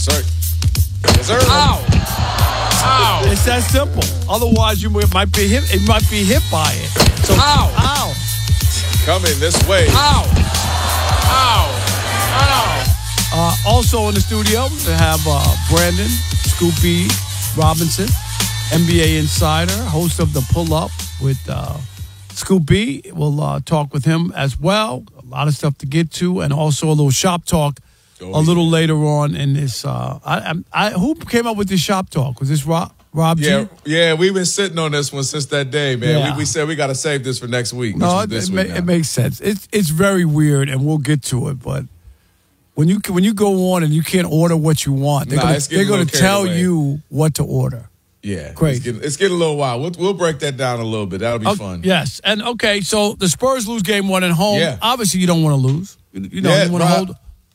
Sir. Yes, sir. Ow. Ow. It's that simple. Otherwise, you might be hit. It might be hit by it. So, Ow. ow. Coming this way. Ow. Ow. Ow. Also in the studio, we have Brandon Scoopy Robinson, NBA insider, host of the Pull Up with Scoopy. We'll talk with him as well. A lot of stuff to get to, and also a little shop talk a little later on in this. Who came up with this shop talk? Was this Rob G? Yeah, we've been sitting on this one since that day, man. Yeah. We said we got to save this for next week. No, it makes sense. It's very weird, and we'll get to it. But when you go on and you can't order what you want, they're going to tell you what to order. Yeah, crazy. It's getting a little wild. We'll break that down a little bit. That'll be fun. Yes, and okay. So the Spurs lose game 1 at home. Yeah. Obviously, you don't want to lose. You want to hold.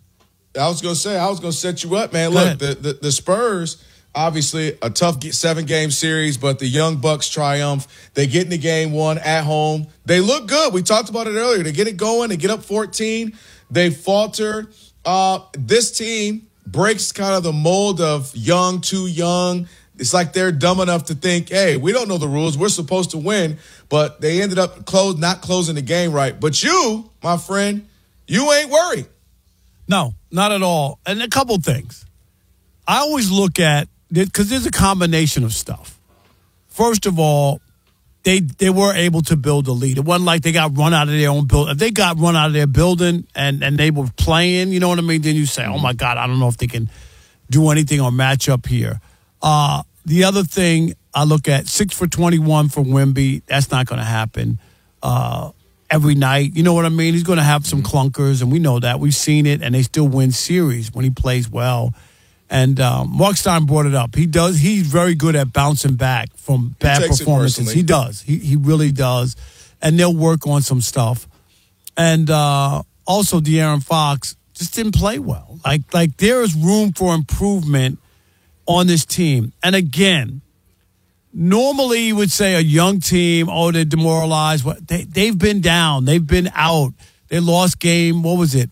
I was going to set you up, man. Look, the Spurs, obviously a tough 7-game series, but the Young Bucks triumph. They get into game 1 at home. They look good. We talked about it earlier. They get it going. They get up 14. They falter. This team breaks kind of the mold of young, too young. It's like they're dumb enough to think, hey, we don't know the rules. We're supposed to win. But they ended up not closing the game right. But you, my friend, you ain't worried. No, not at all. And a couple things. I always look at, because there's a combination of stuff. First of all, they were able to build a lead. It wasn't like they got run out of their own building. If they got run out of their building and they were playing, you know what I mean? Then you say, oh, my God, I don't know if they can do anything or match up here. The other thing I look at, 6 for 21 for Wemby. That's not going to happen every night. You know what I mean? He's going to have some clunkers, and we know that. We've seen it, and they still win series when he plays well. And Mark Stein brought it up. He's very good at bouncing back from bad performances. He does. He really does. And they'll work on some stuff. And also De'Aaron Fox just didn't play well. Like there is room for improvement on this team. And again, normally you would say a young team, they're demoralized. They've been down. They've been out. They lost game, what was it,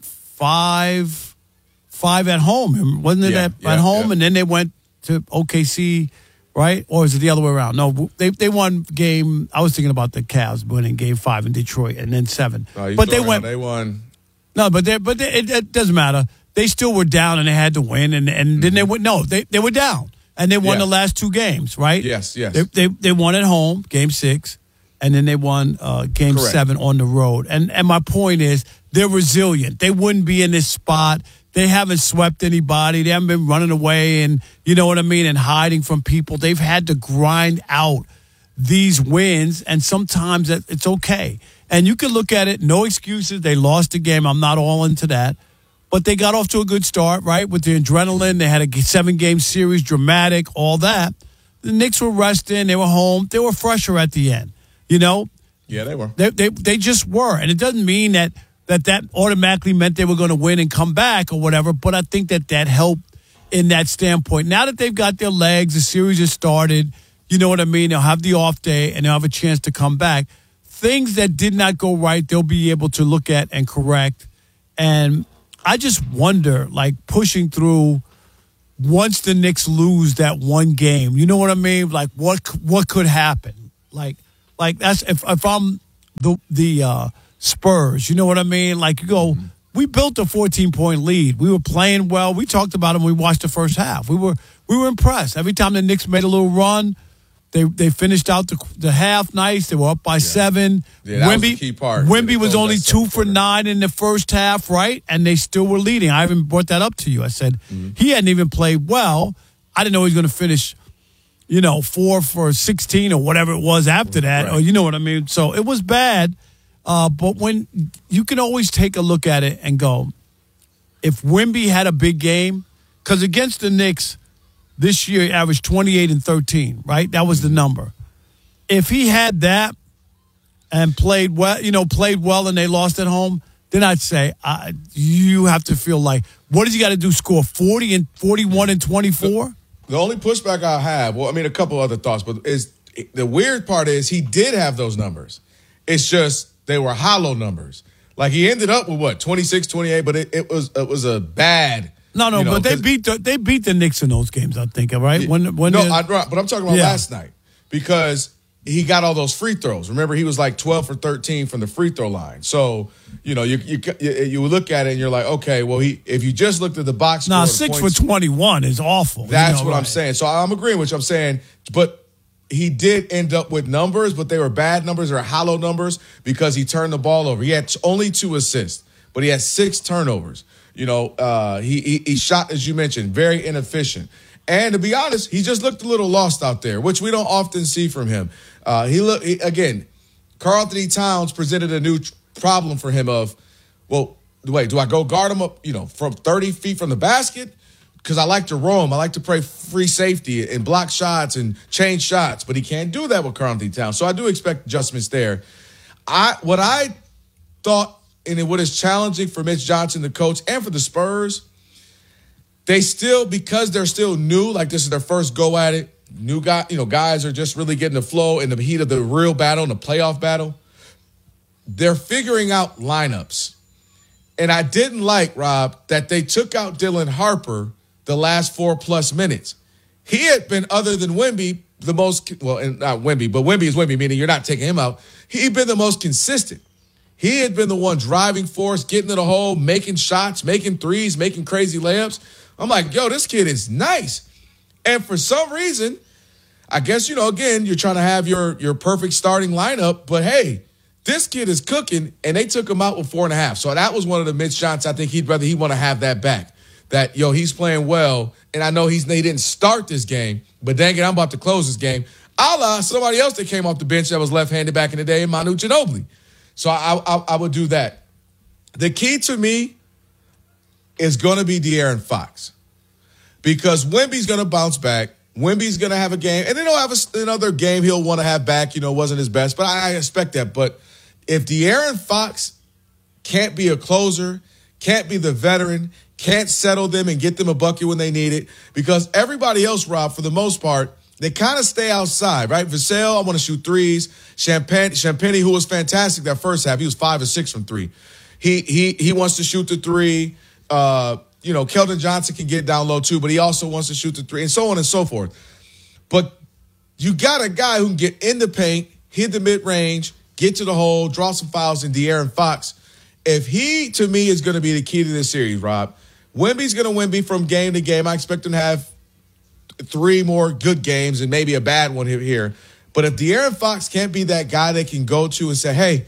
5 at home. Wasn't it at home? Yeah. And then they went to OKC, right? Or is it the other way around? No, they won game. I was thinking about the Cavs winning game 5 in Detroit and then 7. But they won. No, but it doesn't matter. They still were down and they had to win. And then they went, they were down. And they won the last 2 games, right? Yes. They won at home, game 6, and then they won game 7 on the road. And my point is, they're resilient. They wouldn't be in this spot. They haven't swept anybody. They haven't been running away and, you know what I mean, and hiding from people. They've had to grind out these wins, and sometimes it's okay. And you can look at it, no excuses. They lost the game. I'm not all into that. But they got off to a good start, right, with the adrenaline. They had a 7-game series, dramatic, all that. The Knicks were resting. They were home. They were fresher at the end, you know? Yeah, they were. They just were. And it doesn't mean that automatically meant they were going to win and come back or whatever, but I think that helped in that standpoint. Now that they've got their legs, the series has started, you know what I mean? They'll have the off day, and they'll have a chance to come back. Things that did not go right, they'll be able to look at and correct. And I just wonder, like, pushing through once the Knicks lose that one game, you know what I mean? Like, what could happen? Like that's if I'm the Spurs, you know what I mean? Like, you go, we built a 14-point lead. We were playing well. We talked about it when we watched the first half. We were impressed. Every time the Knicks made a little run, they finished out the half nice. They were up by 7. Yeah, that was the key part. Wemby was only 2 for 9 in the first half, right? And they still were leading. I even brought that up to you. I said he hadn't even played well. I didn't know he was going to finish, 4 for 16 or whatever it was after that. Right. Or you know what I mean? So it was bad. But when you can always take a look at it and go, if Wemby had a big game, because against the Knicks this year he averaged 28 and 13, right? That was the number. If he had that and played well, and they lost at home, then I'd say you have to feel like, what does he got to do? Score 40 and 41 and 24? The only pushback I have, a couple other thoughts, but the weird part is he did have those numbers. It's just they were hollow numbers. Like he ended up with 26, 28, but it was a bad No, you know, but they beat the Knicks in those games, I think, right? But I'm talking about last night because he got all those free throws. Remember, he was like 12 for 13 from the free throw line. So, you know, you look at it and you're like, okay, well, if you just looked at the box score. Now, 6 for 21 is awful. That's what I'm saying. So I'm agreeing with you. I'm saying, but he did end up with numbers, but they were bad numbers or hollow numbers because he turned the ball over. He had only 2 assists, but he had 6 turnovers. You know, he shot, as you mentioned, very inefficient. And to be honest, he just looked a little lost out there, which we don't often see from him. Again, Karl-Anthony Towns presented a new problem for him of, well, wait, do I go guard him up, you know, from 30 feet from the basket? Because I like to roam. I like to play free safety and block shots and change shots, but he can't do that with Karl-Anthony Towns. So I do expect adjustments there. What I thought, and what is challenging for Mitch Johnson, the coach, and for the Spurs, they still, because they're still new, like this is their first go at it, new guy, you know, guys are just really getting the flow in the heat of the real battle, in the playoff battle. They're figuring out lineups. And I didn't like, Rob, that they took out Dylan Harper the last 4+ minutes. He had been, other than Wemby, the most, well, and not Wemby, but Wemby is Wemby, meaning you're not taking him out. He'd been the most consistent. He had been the one driving force, getting to the hole, making shots, making threes, making crazy layups. I'm like, yo, this kid is nice. And for some reason, I guess, you know, again, you're trying to have your perfect starting lineup, but hey, this kid is cooking, and they took him out with 4.5. So that was one of the Mitch Johnson. I think he'd want to have that back. That, yo, he's playing well, and I know he didn't start this game, but dang it, I'm about to close this game. A la somebody else that came off the bench that was left-handed back in the day, Manu Ginobili. So I would do that. The key to me is going to be De'Aaron Fox, because Wemby's going to bounce back. Wemby's going to have a game, and then he'll have another game he'll want to have back. You know, wasn't his best, but I expect that. But if De'Aaron Fox can't be a closer, can't be the veteran, can't settle them and get them a bucket when they need it, because everybody else, Rob, for the most part, they kind of stay outside, right? Vassell, I want to shoot threes. Champagny, who was fantastic that first half, he was 5 or 6 from 3. He wants to shoot the 3. You know, Keldon Johnson can get down low too, but he also wants to shoot the 3, and so on and so forth. But you got a guy who can get in the paint, hit the mid-range, get to the hole, draw some fouls in De'Aaron Fox. If he, to me, is going to be the key to this series, Rob. Wemby's going to Wemby from game to game. I expect him to have 3 more good games and maybe a bad one here. But if De'Aaron Fox can't be that guy they can go to and say, hey,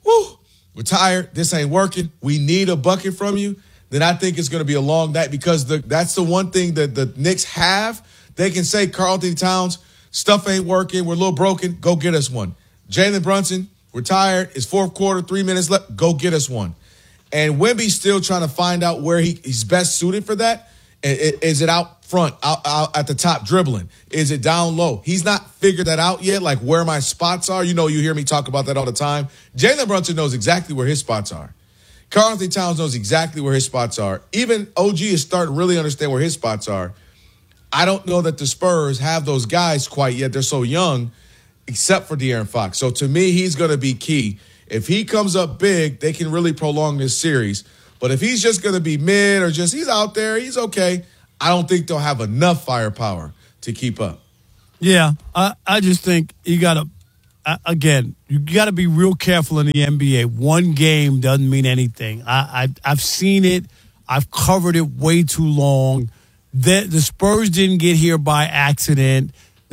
we're tired, this ain't working, we need a bucket from you, then I think it's going to be a long night, because that's the one thing that the Knicks have. They can say, Karl-Anthony Towns, stuff ain't working, we're a little broken, go get us one. Jalen Brunson, we're tired, it's fourth quarter, 3 minutes left, go get us one. And Wemby's still trying to find out where he's best suited for that. Is it out front, out at the top dribbling? Is it down low? He's not figured that out yet, like where my spots are. You know, you hear me talk about that all the time. Jalen Brunson knows exactly where his spots are. Karl-Anthony Towns knows exactly where his spots are. Even OG is starting to really understand where his spots are. I don't know that the Spurs have those guys quite yet. They're so young, except for De'Aaron Fox. So to me, he's going to be key. If he comes up big, they can really prolong this series. But if he's just going to be mid or just he's out there, he's okay, I don't think they'll have enough firepower to keep up. Yeah, I just think you got to, again, you got to be real careful in the NBA. One game doesn't mean anything. I've seen it. I've covered it way too long. The Spurs didn't get here by accident.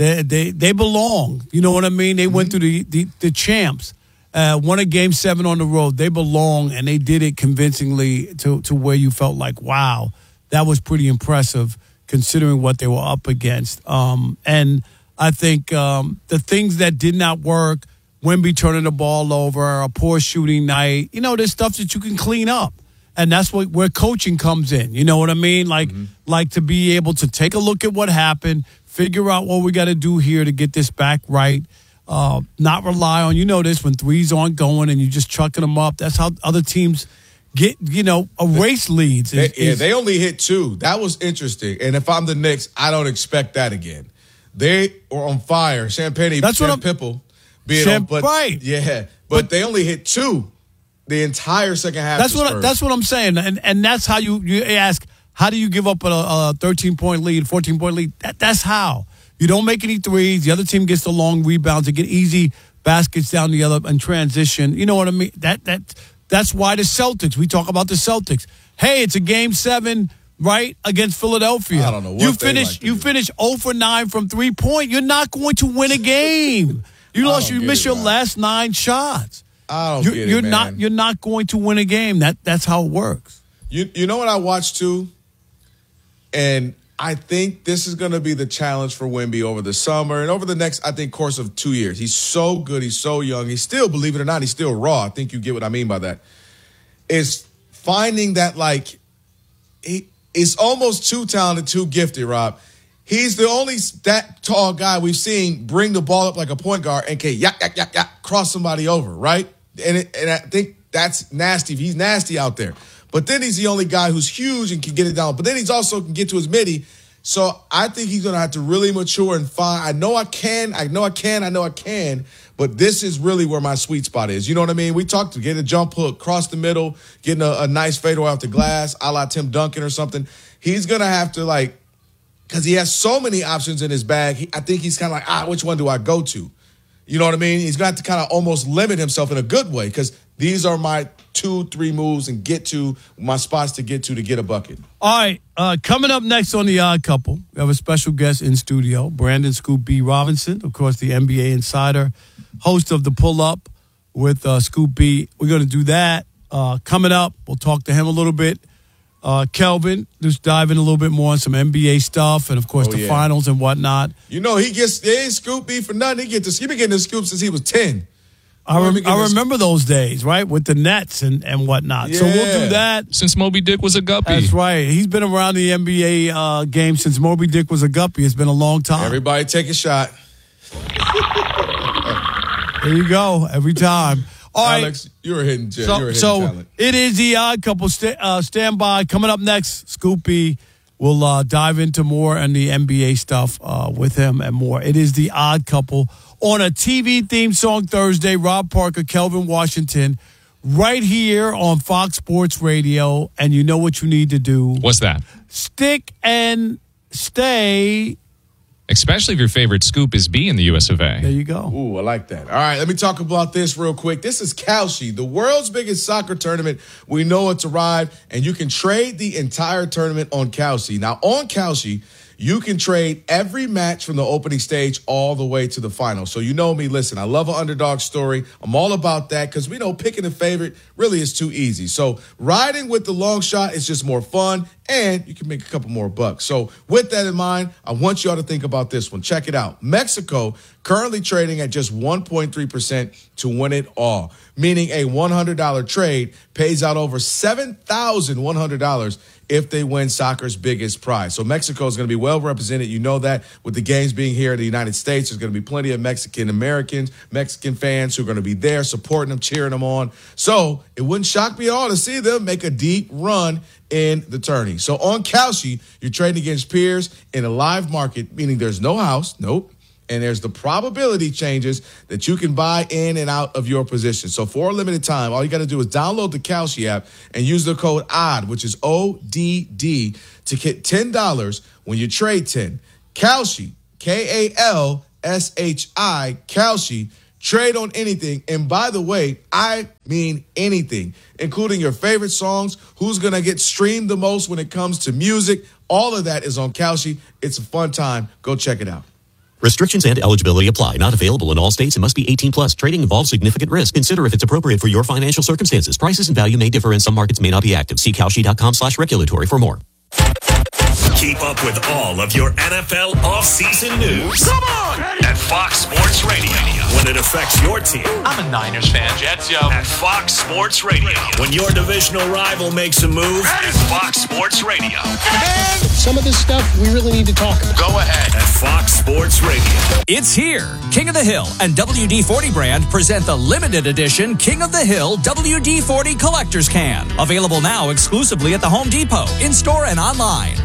They belong. You know what I mean? They went through the champs. Won a Game 7 on the road. They belong, and they did it convincingly to where you felt like, wow, that was pretty impressive considering what they were up against. And I think the things that did not work, Wemby turning the ball over, a poor shooting night, you know, there's stuff that you can clean up. And that's where coaching comes in. You know what I mean? Like to be able to take a look at what happened, figure out what we got to do here to get this back right. Not rely on, you know this, when threes aren't going and you're just chucking them up. That's how other teams get, you know, erase leads. They only hit 2. That was interesting. And if I'm the Knicks, I don't expect that again. They were on fire. Champagny, Pipple, right. Yeah, but they only hit 2 the entire second half. That's what I'm saying. And that's how you ask, How do you give up a 13-point lead, 14-point lead? That's how. You don't make any threes. The other team gets the long rebounds. They get easy baskets down the other and transition. You know what I mean? That's why the Celtics. We talk about the Celtics. Hey, it's a Game 7, right, against Philadelphia. I don't know what you finish 0 for 9 from 3-point. You're not going to win a game. You miss your last 9 shots. I don't get it, man. You're not going to win a game. That's how it works. You know what I watched too? And I think this is going to be the challenge for Wemby over the summer and over the next, I think, course of 2 years. He's so good. He's so young. He's still, believe it or not, he's still raw. I think you get what I mean by that. Is finding that, like, he is almost too talented, too gifted, Rob. He's the only that tall guy we've seen bring the ball up like a point guard and can cross somebody over, right? And I think that's nasty. He's nasty out there. But then he's the only guy who's huge and can get it down. But then he's also can get to his midi. So I think he's going to have to really mature and find. I know I can. But this is really where my sweet spot is. You know what I mean? We talked to get a jump hook, cross the middle, getting a nice fadeaway off the glass, a la Tim Duncan or something. He's going to have to, like, because he has so many options in his bag, I think he's kind of like, which one do I go to? You know what I mean? He's going to have to kind of almost limit himself in a good way because these are my 2-3 moves and get to my spots to get a bucket. All right, coming up next on The Odd Couple, we have a special guest in studio, Brandon Scoop B. Robinson, of course, the NBA insider, host of The Pull-Up with Scoop B. We're going to do that. Coming up, we'll talk to him a little bit. Kelvin, just dive in a little bit more on some NBA stuff and, of course, the finals and whatnot. You know, they ain't Scoop B for nothing. He been getting the scoop since he was 10. I remember those days, right, with the Nets and whatnot. Yeah. So we'll do that. Since Moby Dick was a guppy. That's right. He's been around the NBA game since Moby Dick was a guppy. It's been a long time. Everybody take a shot. There you go. Every time. All Alex, right. you're a hidden gem. Talent. It is The Odd Couple. Stand by. Coming up next, Scoopy. We'll dive into more on the NBA stuff with him and more. It is The Odd Couple on a TV theme song Thursday. Rob Parker, Kelvin Washington, right here on Fox Sports Radio. And you know what you need to do. What's that? Stick and stay. Especially if your favorite scoop is B in the US of A. There you go. Ooh, I like that. All right, let me talk about this real quick. This is Kalshi, the world's biggest soccer tournament. We know it's arrived, and you can trade the entire tournament on Kalshi. Now, on Kalshi, you can trade every match from the opening stage all the way to the final. So you know me, listen, I love an underdog story. I'm all about that because we know picking a favorite really is too easy. So riding with the long shot is just more fun, and you can make a couple more bucks. So with that in mind, I want y'all to think about this one. Check it out. Mexico currently trading at just 1.3% to win it all, meaning a $100 trade pays out over $7,100 if they win soccer's biggest prize. So Mexico is going to be well represented. You know that with the games being here in the United States, there's going to be plenty of Mexican Americans, Mexican fans who are going to be there supporting them, cheering them on. So it wouldn't shock me at all to see them make a deep run in the tourney. So on Kalshi, you're trading against peers in a live market, meaning there's no house, and there's the probability changes that you can buy in and out of your position. So for a limited time, all you got to do is download the Kalshi app and use the code ODD, which is ODD, to get $10 when you trade 10. Kalshi, Kalshi, Kalshi, trade on anything. And by the way, I mean anything, including your favorite songs, who's going to get streamed the most when it comes to music. All of that is on Kalshi. It's a fun time. Go check it out. Restrictions and eligibility apply. Not available in all states and must be 18 plus. Trading involves significant risk. Consider if it's appropriate for your financial circumstances. Prices and value may differ and some markets may not be active. See Kalshi.com/regulatory for more. Keep up with all of your NFL offseason news. Come on! At Fox Sports Radio. When it affects your team. I'm a Niners fan, Jets, yo. At Fox Sports Radio. When your divisional rival makes a move. At Fox Sports Radio. And some of this stuff we really need to talk about. Go ahead. At Fox Sports Radio. It's here. King of the Hill and WD-40 brand present the limited edition King of the Hill WD-40 Collector's Can. Available now exclusively at the Home Depot, in-store and online. How many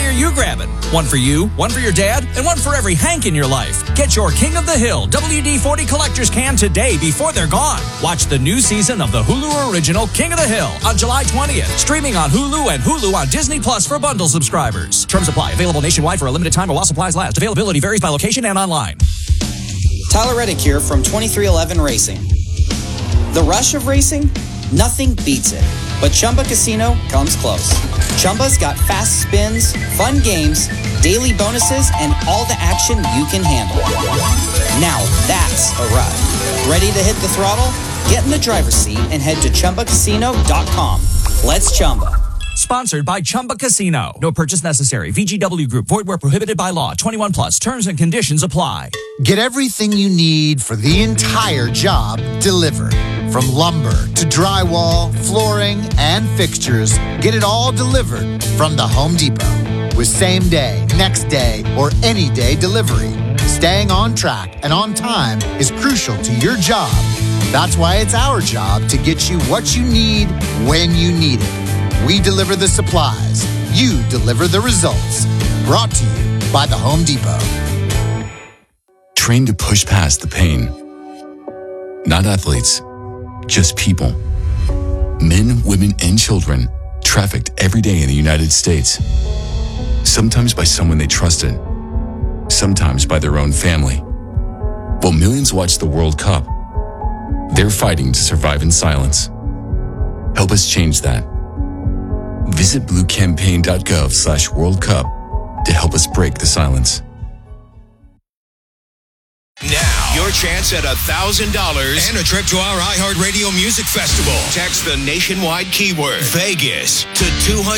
are you grabbing? One for you, one for your dad, and one for every Hank in your life. Get your King of the Hill WD-40 Collector's Can today before they're gone. Watch the new season of the Hulu original King of the Hill on July 20th. Streaming on Hulu and Hulu on Disney Plus for bundle subscribers. Terms apply. Available nationwide for a limited time or while supplies last. Availability varies by location and online. Tyler Reddick here from 2311 Racing. The rush of racing? Nothing beats it. But Chumba Casino comes close. Chumba's got fast spins, fun games, daily bonuses, and all the action you can handle. Now that's a ride. Ready to hit the throttle? Get in the driver's seat and head to ChumbaCasino.com. Let's Chumba. Sponsored by Chumba Casino. No purchase necessary. VGW Group. Void where prohibited by law. 21 plus. Terms and conditions apply. Get everything you need for the entire job delivered. From lumber to drywall, flooring, and fixtures, get it all delivered from the Home Depot. With same day, next day, or any day delivery. Staying on track and on time is crucial to your job. That's why it's our job to get you what you need when you need it. We deliver the supplies. You deliver the results. Brought to you by the Home Depot. Trained to push past the pain. Not athletes, just people. Men, women, and children trafficked every day in the United States. Sometimes by someone they trusted. Sometimes by their own family. While millions watch the World Cup, they're fighting to survive in silence. Help us change that. Visit bluecampaign.gov/World Cup to help us break the silence. Now, your chance at $1,000 and a trip to our iHeartRadio Music Festival. Text the nationwide keyword Vegas to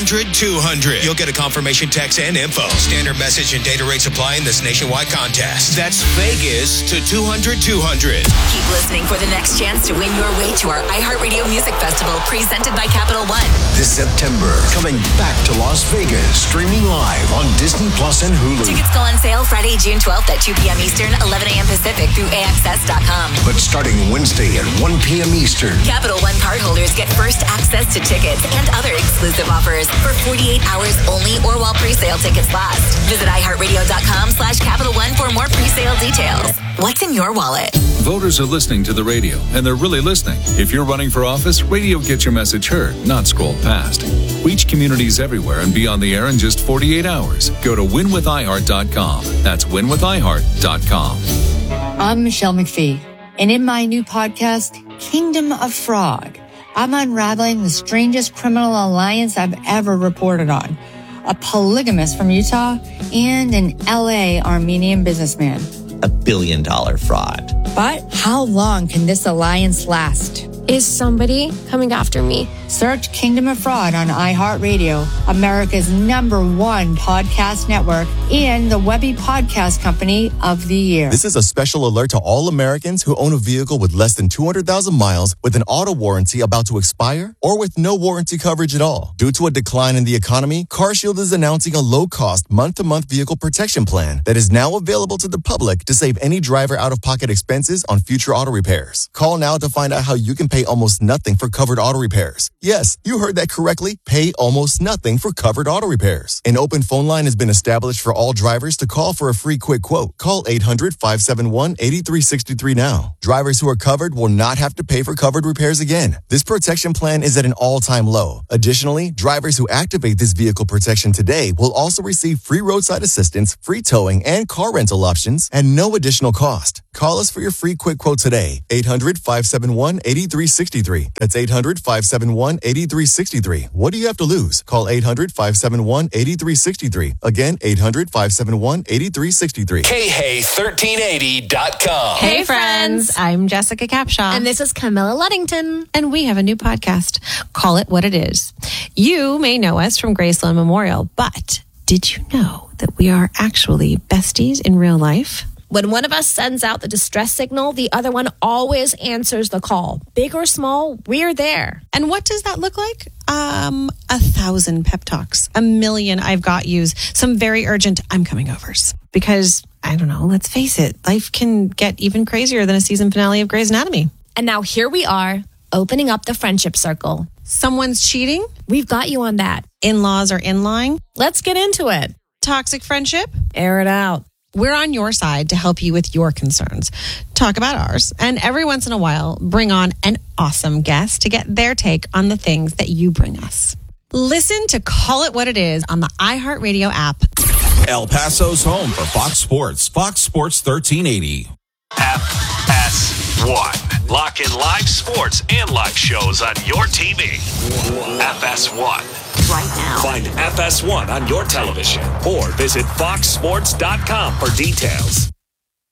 200-200. You'll get a confirmation text and info. Standard message and data rates apply in this nationwide contest. That's Vegas to 200-200. Keep listening for the next chance to win your way to our iHeartRadio Music Festival presented by Capital One. This September, coming back to Las Vegas, streaming live on Disney Plus and Hulu. Tickets go on sale Friday, June 12th at 2 p.m. Eastern, 11 a.m. Pacific through AXS.com. But starting Wednesday at 1 p.m. Eastern. Capital One cardholders get first access to tickets and other exclusive offers for 48 hours only or while pre-sale tickets last. Visit iHeartRadio.com/Capital One for more pre-sale details. What's in your wallet? Voters are listening to the radio, and they're really listening. If you're running for office, radio gets your message heard, not scrolled past. Reach communities everywhere and be on the air in just 48 hours. Go to winwithiheart.com. That's winwithiheart.com. I'm Michelle McPhee, and in my new podcast, Kingdom of Frog, I'm unraveling the strangest criminal alliance I've ever reported on. A polygamist from Utah and an LA Armenian businessman. $1 billion fraud. But how long can this alliance last? Is somebody coming after me? Search Kingdom of Fraud on iHeartRadio, America's #1 podcast network, and the Webby Podcast Company of the Year. This is a special alert to all Americans who own a vehicle with less than 200,000 miles with an auto warranty about to expire or with no warranty coverage at all. Due to a decline in the economy, CarShield is announcing a low-cost month-to-month vehicle protection plan that is now available to the public to save any driver out-of-pocket expenses on future auto repairs. Call now to find out how you can pay almost nothing for covered auto repairs. Yes, you heard that correctly. Pay almost nothing for covered auto repairs. An open phone line has been established for all drivers to call for a free quick quote. Call 800-571-8363 now. Drivers who are covered will not have to pay for covered repairs again. This protection plan is at an all-time low. Additionally, drivers who activate this vehicle protection today will also receive free roadside assistance, free towing, and car rental options at no additional cost. Call us for your free quick quote today. 800-571-8363. That's 800-571-8363. What do you have to lose? Call 800-571-8363. Again, 800-571-8363. KHey1380.com. Hey friends, I'm Jessica Capshaw. And this is Camilla Luddington. And we have a new podcast. Call it what it is. You may know us from Graceland Memorial, but did you know that we are actually besties in real life? When one of us sends out the distress signal, the other one always answers the call. Big or small, we're there. And what does that look like? 1,000 pep talks, 1,000,000 I've got yous, some very urgent I'm coming overs. Because, I don't know, let's face it, life can get even crazier than a season finale of Grey's Anatomy. And now here we are, opening up the friendship circle. Someone's cheating? We've got you on that. In-laws are in-line? Let's get into it. Toxic friendship? Air it out. We're on your side to help you with your concerns. Talk about ours, and every once in a while, bring on an awesome guest to get their take on the things that you bring us. Listen to Call It What It Is on the iHeartRadio app. El Paso's home for Fox Sports. Fox Sports 1380. FS1. Lock in live sports and live shows on your TV. FS1. Right now. Find FS1 on your television or visit foxsports.com for details.